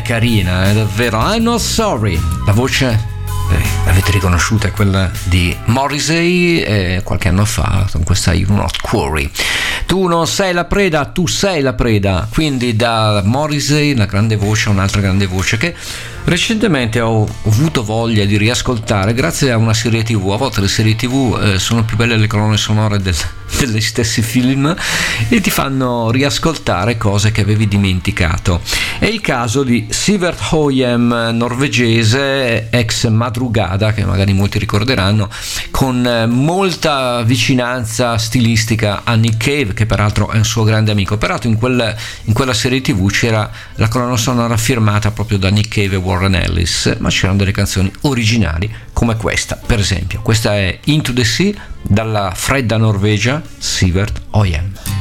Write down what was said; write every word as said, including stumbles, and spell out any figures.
carina, è davvero. I'm not sorry. La voce, eh, l'avete riconosciuta, è quella di Morrissey, eh, qualche anno fa con questa You Not Quarry. Tu non sei la preda, tu sei la preda. Quindi da Morrissey, la grande voce, un'altra grande voce che recentemente ho avuto voglia di riascoltare grazie a una serie tv. A volte le serie tv eh, sono più belle le colonne sonore del, degli stessi film e ti fanno riascoltare cose che avevi dimenticato. È il caso di Sivert Høyem, norvegese, ex Madrugada, che magari molti ricorderanno, con molta vicinanza stilistica a Nick Cave, che peraltro è un suo grande amico. Peraltro in, quel, in quella serie tv c'era la colonna sonora firmata proprio da Nick Cave e Warren Ellis, ma c'erano delle canzoni originali come questa, per esempio. Questa è Into the Sea, dalla fredda Norvegia, Sivert Høyem.